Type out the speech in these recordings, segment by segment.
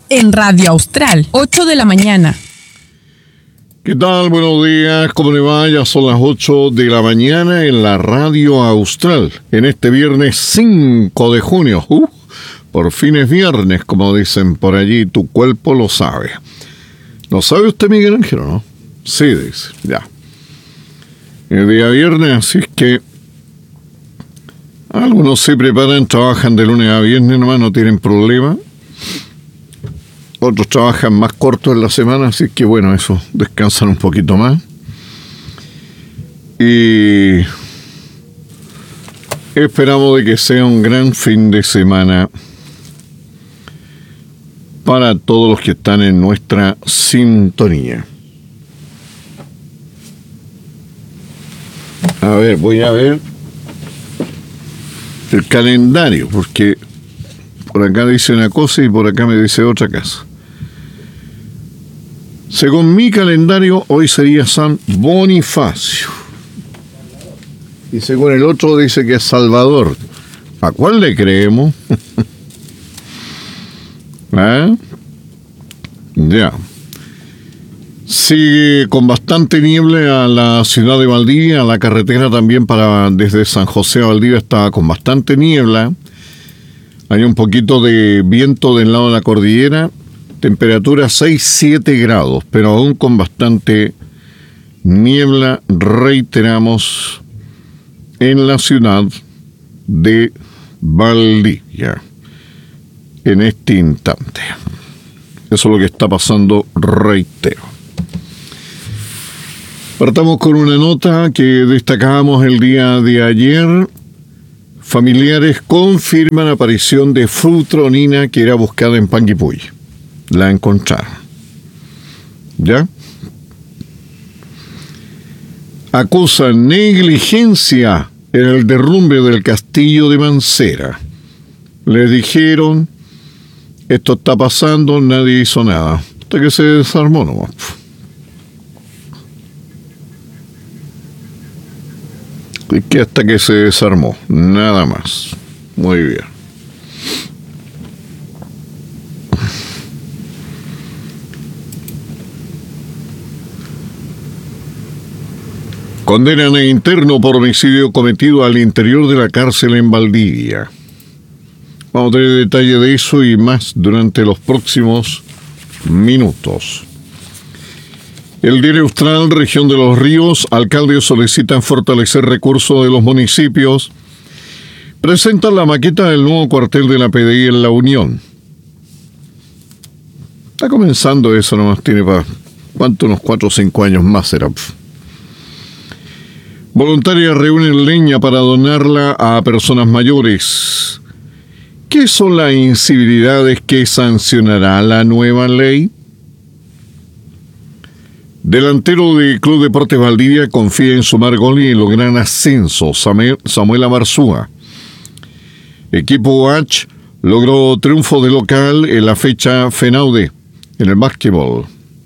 en Radio Austral, 8 de la mañana. ¿Qué tal? Buenos días, ¿cómo le va? Ya son las 8 de la mañana en la Radio Austral, en este viernes 5 de junio. Por fin es viernes, como dicen por allí, tu cuerpo lo sabe. ¿Lo sabe usted, Miguel Ángel, o no? Sí, dice, ya. El día viernes, así es que algunos se preparan, trabajan de lunes a viernes nomás, no tienen problema. Otros trabajan más corto en la semana, así que bueno, eso, descansan un poquito más. Y esperamos de que sea un gran fin de semana para todos los que están en nuestra sintonía. A ver, voy a ver el calendario, porque por acá dice una cosa y por acá me dice otra cosa. Según mi calendario, hoy sería San Bonifacio. Y según el otro dice que es Salvador. ¿A cuál le creemos? ¿Ah? Ya. Sigue con bastante niebla a la ciudad de Valdivia. La carretera también desde San José a Valdivia está con bastante niebla. Hay un poquito de viento del lado de la cordillera. Temperatura 6-7 grados, pero aún con bastante niebla, reiteramos, en la ciudad de Valdivia en este instante. Eso es lo que está pasando, reitero. Partamos con una nota que destacábamos el día de ayer. Familiares confirman aparición de futronina que era buscada en Panguipulli. La encontraron. ¿Ya? Acusan negligencia en el derrumbe del castillo de Mancera. Les dijeron, esto está pasando, nadie hizo nada. Hasta que se desarmó nomás. Y que hasta que se desarmó, nada más. Muy bien. Condenan a interno por homicidio cometido al interior de la cárcel en Valdivia. Vamos a tener detalle de eso y más durante los próximos minutos. El Diario Austral, región de Los Ríos, alcaldes solicitan fortalecer recursos de los municipios. Presentan la maqueta del nuevo cuartel de la PDI en La Unión. Está comenzando eso, nomás tiene para... ¿Cuánto? Unos 4 o 5 años más será. Voluntarias reúnen leña para donarla a personas mayores. ¿Qué son las incivilidades que sancionará la nueva ley? Delantero de Club Deportes Valdivia confía en sumar gol y lograr ascenso. Samuel Amarzúa. Equipo H logró triunfo de local en la fecha FENAUDE en el básquetbol.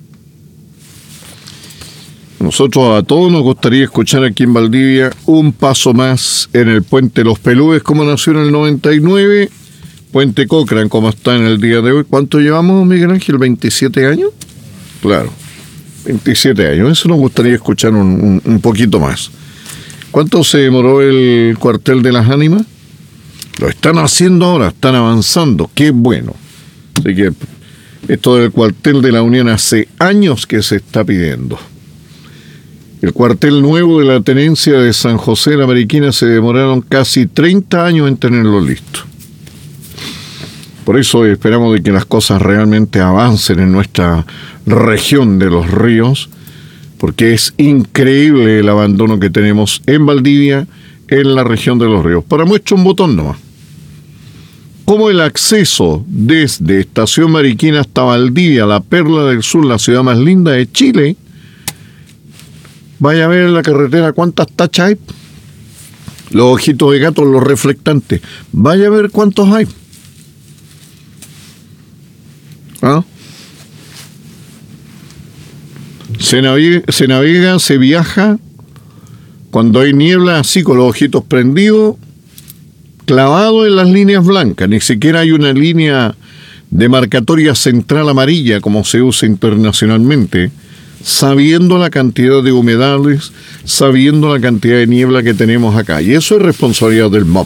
Nosotros a todos nos gustaría escuchar aquí en Valdivia un paso más en el Puente Los Pelúes, como nació en el 99, Puente Cochrane, como está en el día de hoy. ¿Cuánto llevamos, Miguel Ángel? ¿27 años? Claro, 27 años. Eso nos gustaría escuchar un poquito más. ¿Cuánto se demoró el cuartel de las ánimas? Lo están haciendo ahora, están avanzando. ¡Qué bueno! Así que esto del cuartel de la Unión hace años que se está pidiendo. El cuartel nuevo de la tenencia de San José de la Mariquina se demoraron casi 30 años en tenerlo listo. Por eso esperamos de que las cosas realmente avancen en nuestra región de Los Ríos, porque es increíble el abandono que tenemos en Valdivia, en la región de Los Ríos. Para muestra un botón nomás. Como el acceso desde Estación Mariquina hasta Valdivia, la perla del sur, la ciudad más linda de Chile. Vaya a ver en la carretera cuántas tachas hay. Los ojitos de gato, los reflectantes. Vaya a ver cuántos hay. ¿Ah? Se navega, se viaja cuando hay niebla, así con los ojitos prendidos, clavado en las líneas blancas. Ni siquiera hay una línea demarcatoria central amarilla, como se usa internacionalmente, sabiendo la cantidad de humedales, sabiendo la cantidad de niebla que tenemos acá. Y eso es responsabilidad del MOP.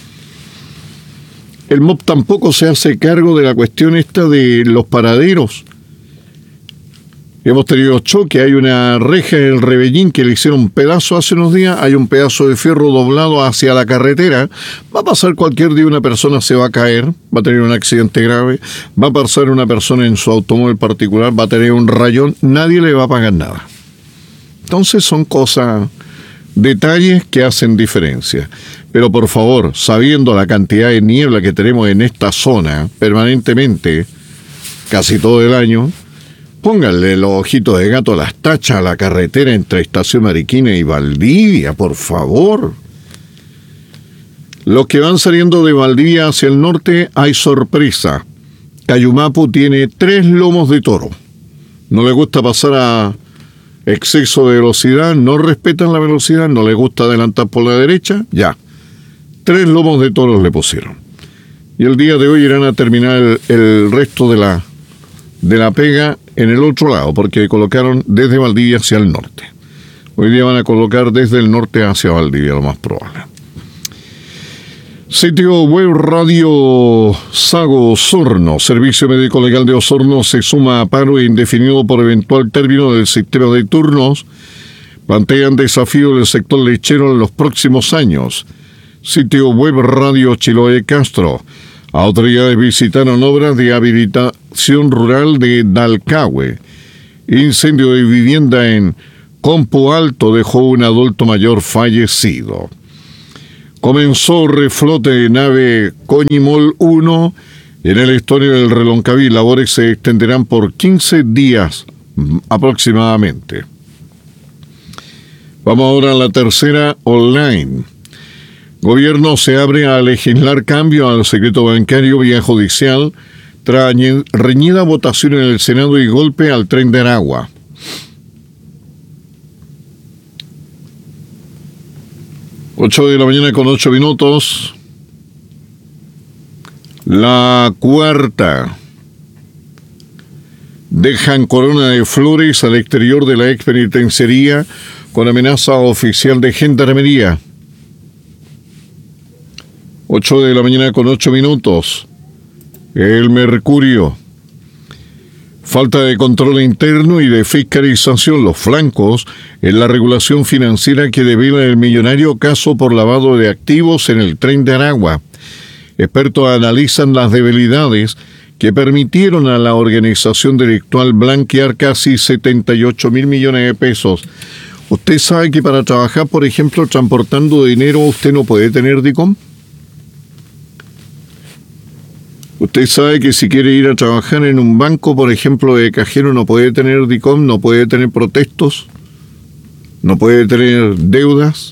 El MOP tampoco se hace cargo de la cuestión esta de los paraderos. Hemos tenido choque, hay una reja en el Rebellín que le hicieron un pedazo hace unos días, hay un pedazo de fierro doblado hacia la carretera, va a pasar cualquier día, una persona se va a caer, va a tener un accidente grave, va a pasar una persona en su automóvil particular, va a tener un rayón, nadie le va a pagar nada. Entonces son cosas, detalles que hacen diferencia. Pero por favor, sabiendo la cantidad de niebla que tenemos en esta zona permanentemente, casi todo el año, pónganle los ojitos de gato a las tachas a la carretera entre Estación Mariquina y Valdivia, por favor. Los que van saliendo de Valdivia hacia el norte, hay sorpresa. Cayumapu tiene 3 lomos de toro. No le gusta pasar a exceso de velocidad, no respetan la velocidad, no le gusta adelantar por la derecha, ya. 3 lomos de toros le pusieron. Y el día de hoy irán a terminar el resto de la pega en el otro lado, porque colocaron desde Valdivia hacia el norte. Hoy día van a colocar desde el norte hacia Valdivia, lo más probable. Sitio web Radio Sago Osorno. Servicio Médico Legal de Osorno se suma a paro indefinido por eventual término del sistema de turnos. Plantean desafío del sector lechero en los próximos años. Sitio web Radio Chiloé Castro. Autoridades visitaron obras de habilitación rural de Dalcahue. Incendio de vivienda en Compo Alto dejó un adulto mayor fallecido. Comenzó reflote de nave Coñimol 1 en el estuario del Reloncaví. Labores se extenderán por 15 días aproximadamente. Vamos ahora a la tercera online. Gobierno se abre a legislar cambio al secreto bancario vía judicial tras reñida votación en el Senado y golpe al Tren de Aragua. Ocho de la mañana con 8 minutos. La cuarta. Dejan corona de flores al exterior de la expenitenciaría con amenaza oficial de gendarmería. 8 de la mañana con 8 minutos. El Mercurio. Falta de control interno y de fiscalización, los flancos en la regulación financiera que devela el millonario caso por lavado de activos en el Tren de Aragua. Expertos analizan las debilidades que permitieron a la organización delictual blanquear casi 78.000 millones de pesos. ¿Usted sabe que para trabajar, por ejemplo, transportando dinero, usted no puede tener DICOM? Usted sabe que si quiere ir a trabajar en un banco, por ejemplo, de cajero, no puede tener DICOM, no puede tener protestos, no puede tener deudas.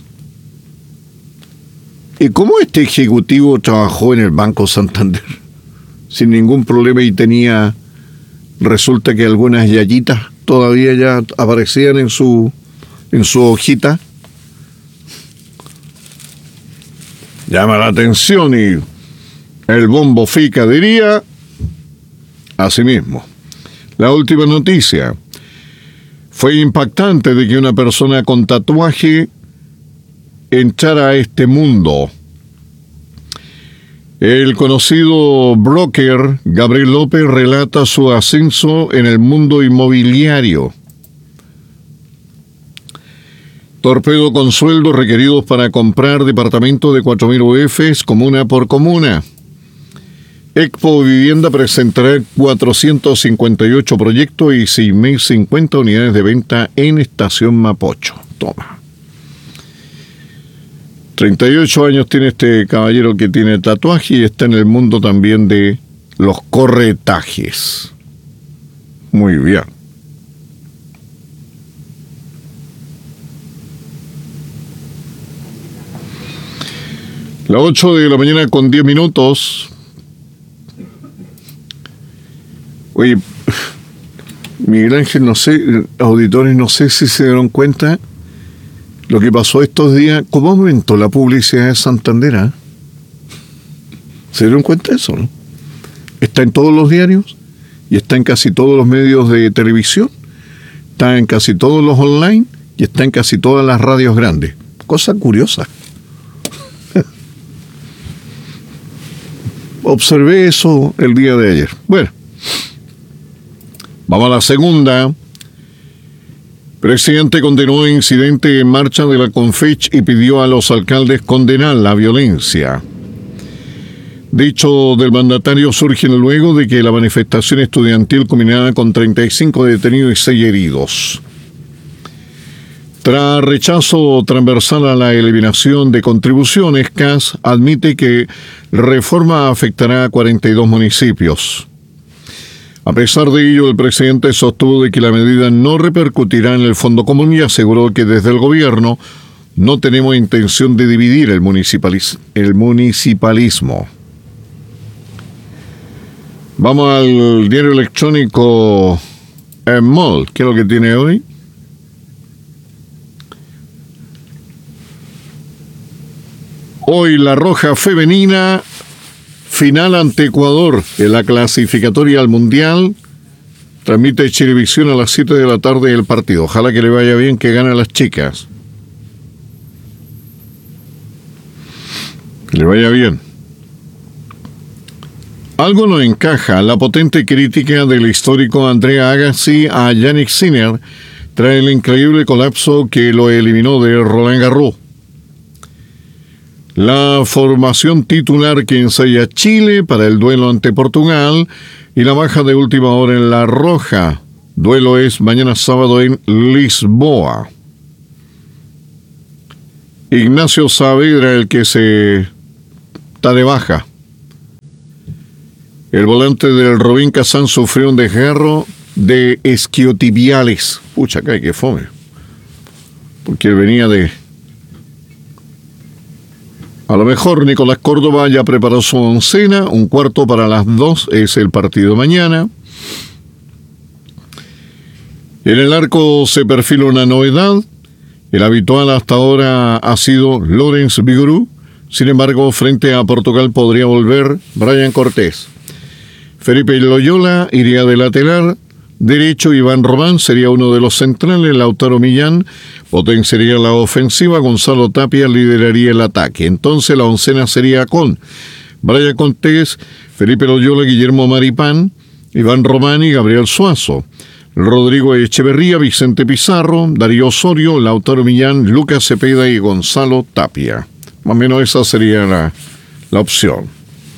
¿Y cómo este ejecutivo trabajó en el Banco Santander sin ningún problema y resulta que algunas yayitas todavía ya aparecían en su hojita? Llama la atención y el bombo fica diría así mismo. La última noticia. Fue impactante de que una persona con tatuaje entrara a este mundo. El conocido broker Gabriel López relata su ascenso en el mundo inmobiliario. Torpedo con sueldos requeridos para comprar departamentos de 4.000 UFs comuna por comuna. Expo Vivienda presentará 458 proyectos y 6.050 unidades de venta en Estación Mapocho. Toma. 38 años tiene este caballero que tiene tatuaje y está en el mundo también de los corretajes. Muy bien. Las 8 de la mañana con 10 minutos. Oye, Miguel Ángel, no sé, auditores, no sé si se dieron cuenta lo que pasó estos días. ¿Cómo aumentó la publicidad de Santander? ¿Se dieron cuenta de eso, no? Está en todos los diarios y está en casi todos los medios de televisión, está en casi todos los online y está en casi todas las radios grandes. Cosa curiosa. Observé eso el día de ayer. Bueno, vamos a la segunda. Presidente condenó incidente en marcha de la Confech y pidió a los alcaldes condenar la violencia. Dicho del mandatario surge luego de que la manifestación estudiantil culminara con 35 detenidos y 6 heridos. Tras rechazo transversal a la eliminación de contribuciones, CAS admite que reforma afectará a 42 municipios. A pesar de ello, el presidente sostuvo de que la medida no repercutirá en el Fondo Común y aseguró que desde el gobierno no tenemos intención de dividir el municipalismo. Vamos al diario electrónico MOL. ¿Qué es lo que tiene hoy? Hoy la Roja femenina, final ante Ecuador en la clasificatoria al Mundial. Transmite Chilevisión a las 7 de la tarde el partido. Ojalá que le vaya bien, que ganen las chicas. Que le vaya bien. Algo no encaja. La potente crítica del histórico Andrea Agassi a Yannick Sinner tras el increíble colapso que lo eliminó de Roland Garros. La formación titular que ensaya Chile para el duelo ante Portugal y la baja de última hora en la Roja. Duelo es mañana sábado en Lisboa. Ignacio Saavedra, el que se está de baja. El volante del Robin Kazán sufrió un desgarro de isquiotibiales. Pucha, cae que fome. Porque él venía de... A lo mejor Nicolás Córdoba ya preparó su oncena, 1/4 para las 2 es el partido mañana. En el arco se perfila una novedad. El habitual hasta ahora ha sido Lorenz Vigorú. Sin embargo, frente a Portugal podría volver Brian Cortés. Felipe Loyola iría de lateral derecho. Iván Román sería uno de los centrales. Lautaro Millán potenciaría la ofensiva. Gonzalo Tapia lideraría el ataque. Entonces la oncena sería con Brian Cortés, Felipe Loyola, Guillermo Maripán, Iván Román y Gabriel Suazo. Rodrigo Echeverría, Vicente Pizarro, Darío Osorio, Lautaro Millán, Lucas Cepeda y Gonzalo Tapia. Más o menos esa sería la opción.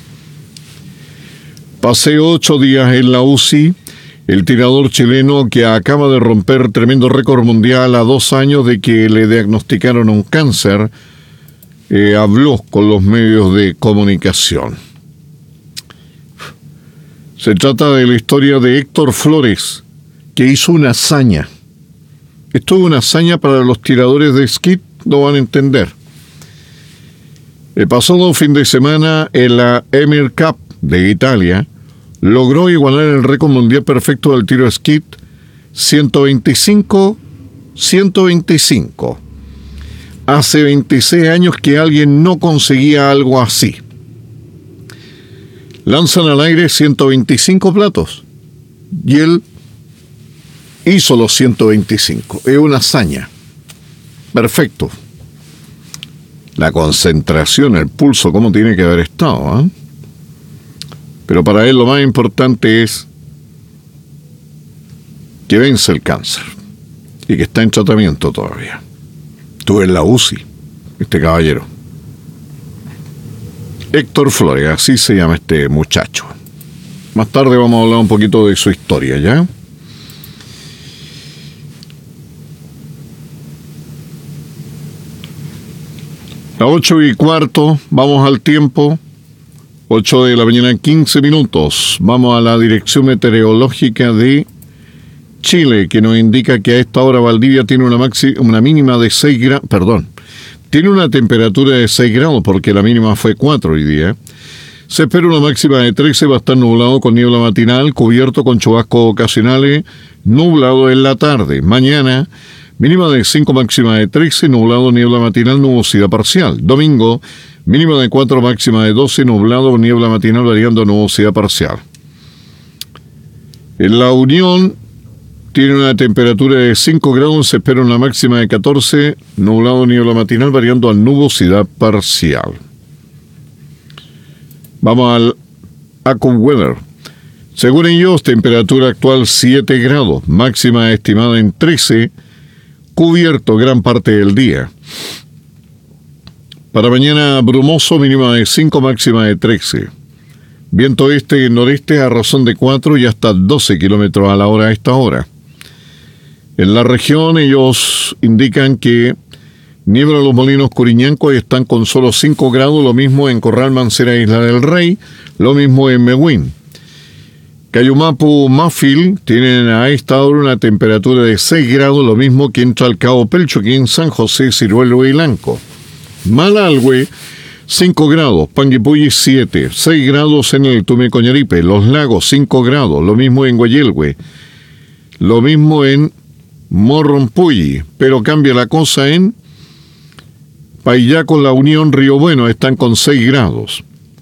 Paseo 8 días en la UCI. El tirador chileno, que acaba de romper tremendo récord mundial a 2 años de que le diagnosticaron un cáncer, habló con los medios de comunicación. Se trata de la historia de Héctor Flores, que hizo una hazaña. Esto es una hazaña para los tiradores de esquí, lo van a entender. El pasado fin de semana, en la Emir Cup de Italia, logró igualar el récord mundial perfecto del tiro esquí, 125. Hace 26 años que alguien no conseguía algo así. Lanzan al aire 125 platos y él hizo los 125. Es una hazaña. Perfecto. La concentración, el pulso, cómo tiene que haber estado, ¿eh? Pero para él lo más importante es que vence el cáncer y que está en tratamiento todavía. Estuvo en la UCI, este caballero. Héctor Flores, así se llama este muchacho. Más tarde vamos a hablar un poquito de su historia, ¿ya? A 8:15, vamos al tiempo. 8 de la mañana, 15 minutos. Vamos a la dirección meteorológica de Chile, que nos indica que a esta hora Valdivia tiene una mínima de 6 grados, tiene una temperatura de 6 grados, porque la mínima fue 4 hoy día. Se espera una máxima de 13, va a estar nublado con niebla matinal, cubierto con chubascos ocasionales, nublado en la tarde. Mañana, mínima de 5, máxima de 13, nublado, niebla matinal, nubosidad parcial. Domingo, mínima de 4, máxima de 12, nublado, niebla matinal, variando, nubosidad parcial. En La Unión tiene una temperatura de 5 grados, se espera una máxima de 14, nublado niebla matinal variando a nubosidad parcial. Vamos al AccuWeather. Según ellos, temperatura actual 7 grados, máxima estimada en 13, cubierto gran parte del día. Para mañana brumoso, mínima de 5, máxima de 13. Viento este y noreste a razón de 4 y hasta 12 kilómetros a la hora a esta hora. En la región ellos indican que niebla los molinos Curiñanco y están con solo 5 grados, lo mismo en Corral Mancera, Isla del Rey, lo mismo en Mehuín. Cayumapu, Mafil tienen a esta hora una temperatura de 6 grados, lo mismo que en Chalcao, Pelchoquín, San José, Ciruelo y Lanco. Malalhue, 5 grados, Panguipulli 7, 6 grados en el Tumecoñaripe, Los Lagos 5 grados, lo mismo en Guayelhue, lo mismo en Morrompulli, pero cambia la cosa en Paillaco, La Unión, Río Bueno, están con 6 grados.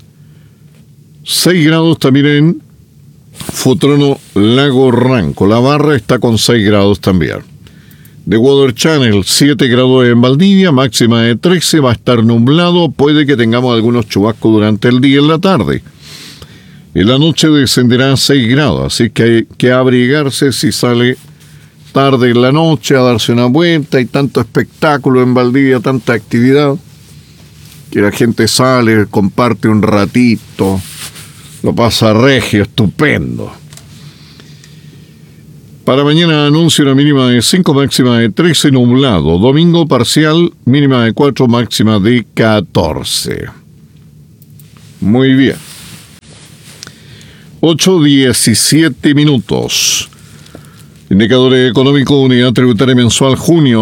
6 grados también en Futrono, Lago Ranco. La Barra está con 6 grados también. The Weather Channel, 7 grados en Valdivia, máxima de 13, va a estar nublado, puede que tengamos algunos chubascos durante el día y en la tarde. En la noche descenderá a 6 grados, así que hay que abrigarse si sale tarde en la noche a darse una vuelta. Hay tanto espectáculo en Valdivia, tanta actividad, que la gente sale, comparte un ratito, lo pasa regio, estupendo. Para mañana anuncio una mínima de 5, máxima de 13, nublado. Domingo parcial, mínima de 4, máxima de 14. Muy bien. 8:17 minutos. Indicador económico, unidad tributaria mensual, junio,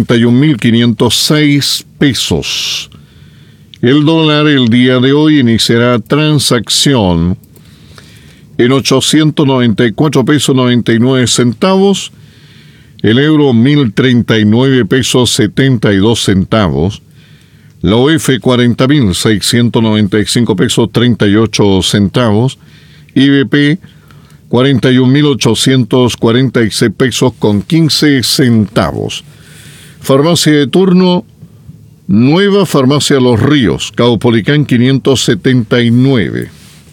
71.506 pesos. El dólar el día de hoy iniciará transacción en 894 pesos 99 centavos, el euro 1.039 pesos 72 centavos, la OF 40.695 pesos 38 centavos, IBP 41.846 pesos con 15 centavos. Farmacia de turno, Nueva Farmacia Los Ríos, Caupolicán 579.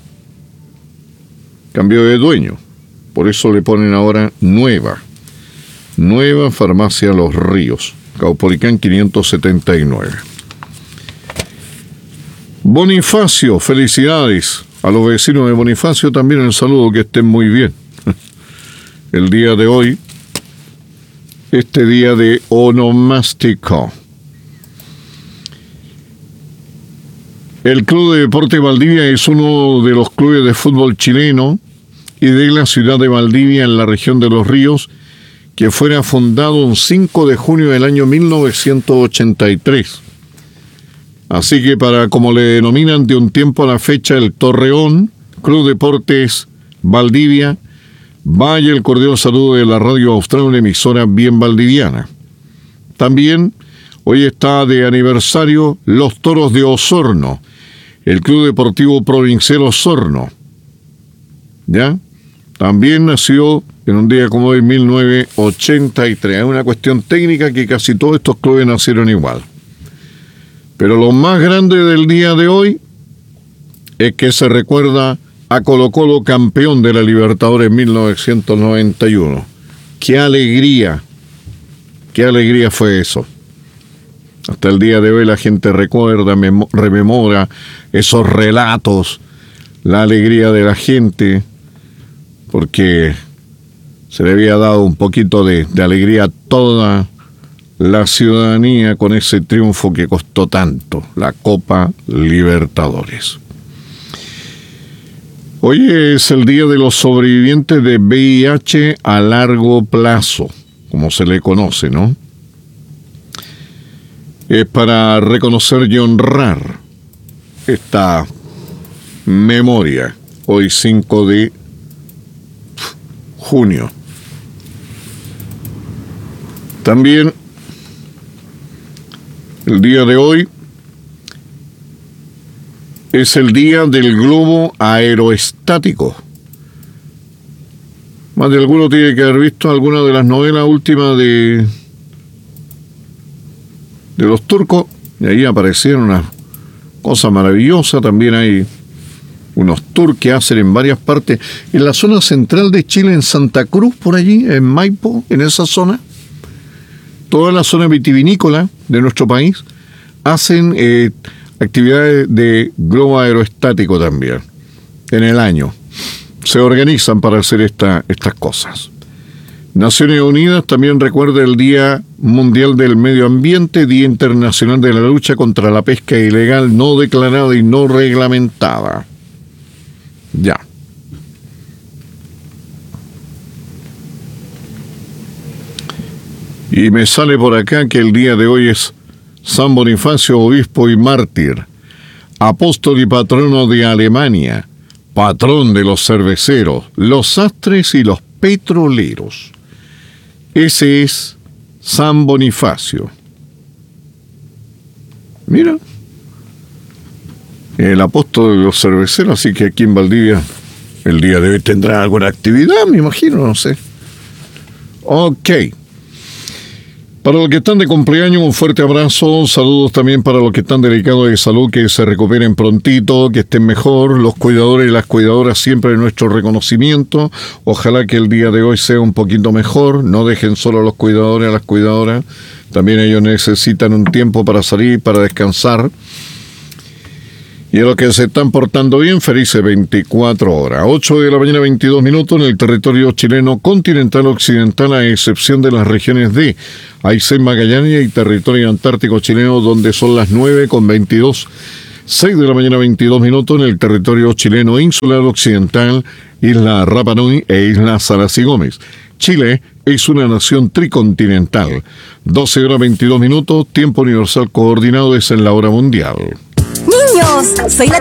Cambio de dueño, por eso le ponen ahora Nueva Farmacia Los Ríos, Caupolicán 579. Bonifacio, felicidades a los vecinos de Bonifacio, también un saludo, que estén muy bien. El día de hoy, este día de onomástico. El Club de Deporte Valdivia es uno de los clubes de fútbol chileno y de la ciudad de Valdivia, en la región de Los Ríos, que fuera fundado un 5 de junio del año 1983. Así que, para, como le denominan de un tiempo a la fecha, el Torreón, Club Deportes Valdivia, vaya el cordial saludo de la Radio Austral, una emisora bien valdiviana. También hoy está de aniversario los Toros de Osorno, el Club Deportivo Provincial Osorno. ¿Ya? También nació en un día como hoy, 1983. Es una cuestión técnica que casi todos estos clubes nacieron igual. Pero lo más grande del día de hoy es que se recuerda a Colo-Colo, campeón de la Libertadores 1991. ¡Qué alegría! ¡Qué alegría fue eso! Hasta el día de hoy la gente recuerda, rememora esos relatos, la alegría de la gente, porque se le había dado un poquito de alegría a toda la ciudadanía con ese triunfo que costó tanto, la Copa Libertadores. Hoy es el día de los sobrevivientes de VIH a largo plazo, como se le conoce, ¿no? Es para reconocer y honrar esta memoria, hoy 5 de junio. También el día de hoy es el día del globo aerostático. Más de alguno tiene que haber visto alguna de las novelas últimas de los turcos, y ahí aparecieron unas cosas maravillosas. También hay unos tours que hacen en varias partes, en la zona central de Chile, en Santa Cruz, por allí, en Maipo, en esa zona, toda la zona vitivinícola de nuestro país, hacen actividades de globo aerostático también, en el año. Se organizan para hacer estas cosas. Naciones Unidas también recuerda el Día Mundial del Medio Ambiente, Día Internacional de la Lucha contra la Pesca Ilegal no declarada y no reglamentada. Ya. Y me sale por acá que el día de hoy es San Bonifacio, obispo y mártir, apóstol y patrono de Alemania, patrón de los cerveceros, los sastres y los petroleros. Ese es San Bonifacio. Mira, el apóstol de los cerveceros, así que aquí en Valdivia el día de hoy tendrá alguna actividad, me imagino, no sé. Ok. Para los que están de cumpleaños, un fuerte abrazo. Saludos también para los que están delicados de salud, que se recuperen prontito, que estén mejor. Los cuidadores y las cuidadoras, siempre nuestro reconocimiento. Ojalá que el día de hoy sea un poquito mejor. No dejen solo a los cuidadores, a las cuidadoras. También ellos necesitan un tiempo para salir, para descansar. Y a los que se están portando bien, felices 24 horas. 8 de la mañana, 22 minutos, en el territorio chileno continental occidental, a excepción de las regiones de Aysén, Magallanes y territorio antártico chileno, donde son las 9:22. 6 de la mañana, 22 minutos, en el territorio chileno insular occidental, Isla Rapa Nui e Isla Salas y Gómez. Chile es una nación tricontinental. 12 horas 22 minutos, tiempo universal coordinado es en la hora mundial. Niños, soy la